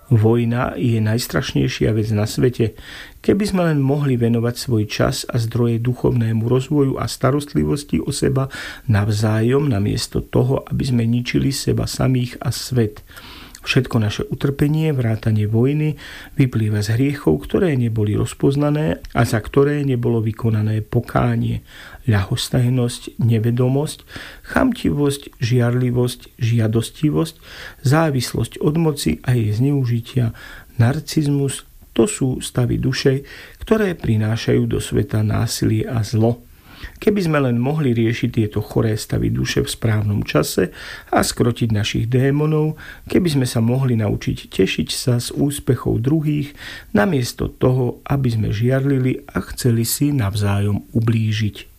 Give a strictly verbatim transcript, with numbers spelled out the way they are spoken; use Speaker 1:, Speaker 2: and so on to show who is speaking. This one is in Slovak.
Speaker 1: Vojna je najstrašnejšia vec na svete. Keby sme len mohli venovať svoj čas a zdroje duchovnému rozvoju a starostlivosti o seba navzájom, namiesto toho, aby sme ničili seba samých a svet. Všetko naše utrpenie, vrátanie vojny, vyplýva z hriechov, ktoré neboli rozpoznané a za ktoré nebolo vykonané pokánie. Ľahostajnosť, nevedomosť, chamtivosť, žiarlivosť, žiadostivosť, závislosť od moci a jej zneužitia, narcizmus, to sú stavy duše, ktoré prinášajú do sveta násilie a zlo. Keby sme len mohli riešiť tieto choré stavy duše v správnom čase a skrotiť našich démonov, keby sme sa mohli naučiť tešiť sa z úspechov druhých, namiesto toho, aby sme žiarlili a chceli si navzájom ublížiť.